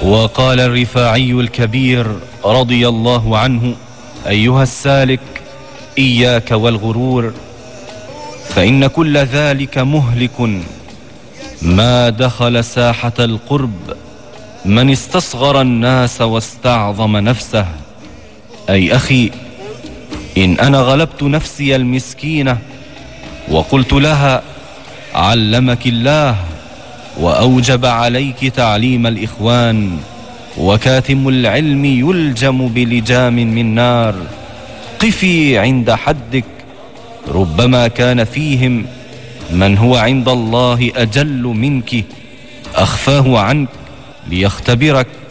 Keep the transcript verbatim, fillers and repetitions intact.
وقال الرفاعي الكبير رضي الله عنه: أيها السالك، إياك والغرور، فإن كل ذلك مهلك. ما دخل ساحة القرب من استصغر الناس واستعظم نفسه. أي أخي، إن أنا غلبت نفسي المسكينة وقلت لها: علمك الله وأوجب عليك تعليم الإخوان، وكاتم العلم يلجم بلجام من نار، قفي عند حدك، ربما كان فيهم من هو عند الله أجل منك، أخفاه عنك ليختبرك